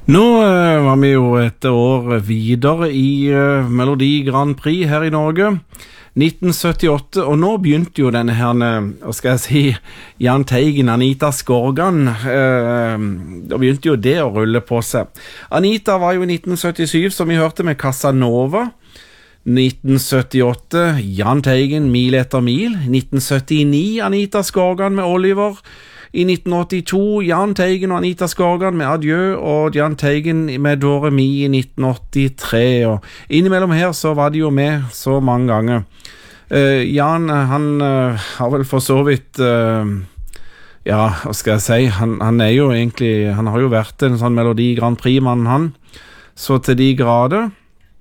Nå var vi jo et år videre i Melodi Grand Prix her i Norge, 1978, og nå begynte jo denne her, hva skal jeg si, Jahn Teigen, Anita Skorgan, da begynte jo det å rulle på seg. Anita var jo i 1977, som vi hørte, med Casanova. 1978, Jahn Teigen, Mil etter mil. 1979, Anita Skorgan med Oliver. I 1982, Jahn Teigen og Anita Skorgan med Adjø, og Jahn Teigen med Dore Mi i 1983, og innimellom her så var de jo med så mange ganger. Jahn, han har vel for så vidt, ja, hva skal jeg si, han er jo egentlig, han har jo vært en sånn Melodi Grand Prix-mann, han, så til de grader.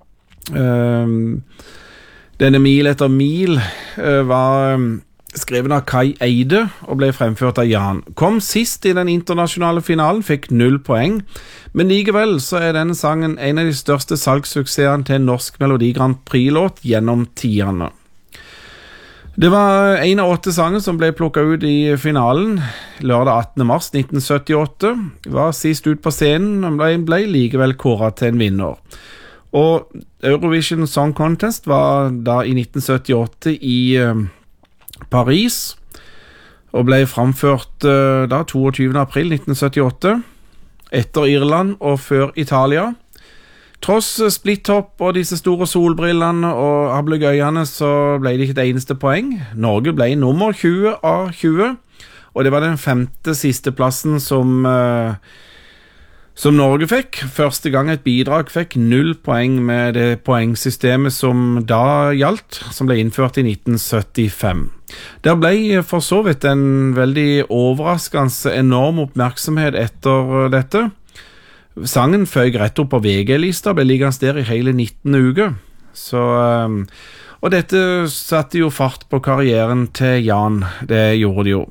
Denne Mil etter mil var skrevet av Kai Eide og ble fremført av Jahn. Kom sist i den internasjonale finalen, fikk 0 poeng, men likevel så er denne sangen en av de største salgssuksessene til en norsk Melodi Grand Prix-låt gjennom tidene. Det var en av 8 sanger som ble plukket ut i finalen lørdag 18. mars 1978. Var sist ut på scenen og ble likevel kåret til en vinner. Og Eurovision Song Contest var da i 1978 i Paris, og ble framført da 22. april 1978, etter Irland og før Italia. Tross splitthopp og disse store solbrillene og ablegøyene så ble det ikke det eneste poeng. Norge ble nummer 20 av 20, og det var den 5. siste plassen som Norge fikk. Første gang et bidrag fikk 0 poeng med det poengsystemet som da gjaldt, som ble innført i 1975. Der ble for så vidt en veldig overraskende enorm oppmerksomhet etter dette. Sangen føg rett opp på VG-lista, ble liggende der i hele 19 uker. Så, og dette satte jo fart på karrieren til Jahn, det gjorde det jo.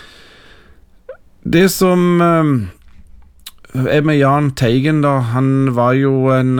Det som med Jahn Teigen da, han var jo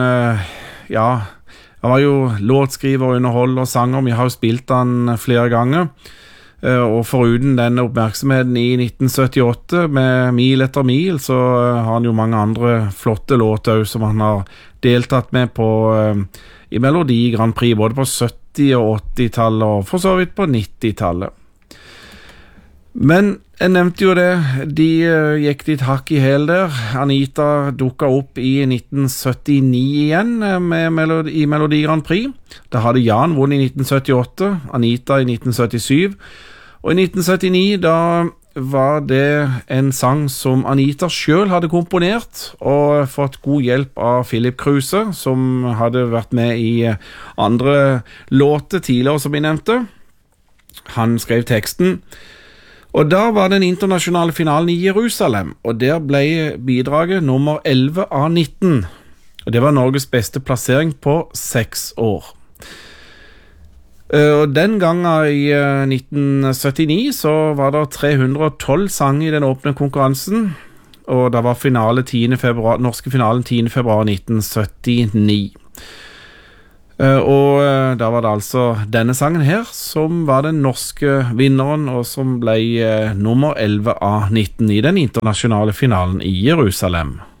han var jo låtskriver, underholder og sanger. Vi har jo spilt han flere ganger, og foruten denne oppmerksomheten i 1978 med Mil etter mil, så har han jo mange andre flotte låter som han har deltatt med på i Melodi Grand Prix, både på 70- og 80-tallet og for så vidt på 90-tallet. Men jeg nevnte jo det, de gikk litt hakk i hæl der. Anita dukket opp i 1979 igjen i Melodi Grand Prix. Da hadde Jahn vunnet i 1978, Anita i 1977. Og i 1979 da var det en sang som Anita selv hadde komponert, og fått god hjelp av Philip Kruse, som hadde vært med i andre låter tidligere, som vi nevnte. Han skrev teksten. Og da var den internasjonale finalen i Jerusalem, og der ble bidraget nummer 11 av 19. Og det var Norges beste plassering på 6 år. Og den gangen i 1979 så var det 312 sanger i den åpne konkurransen, og da var norske finalen 10. februar 1979. Og da var det altså denne sangen her som var den norske vinneren, og som ble nummer 11 av 19 i den internasjonale finalen i Jerusalem.